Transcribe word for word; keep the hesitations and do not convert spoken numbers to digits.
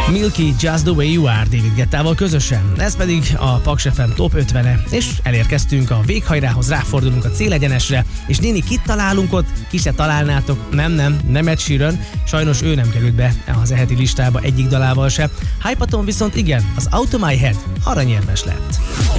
Milky, Just the Way You Are David Guettával közösen. Ez pedig a Paks ef em Top ötvene, és elérkeztünk a véghajrához, ráfordulunk a célegyenesre, és néni, kit találunk ott? Ki se találnátok? Nem, nem, nem Ed Sheeran, sajnos ő nem került be az eheti listába egyik dalával se. Hypaton viszont igen, az Out of My Head aranyérmes lett.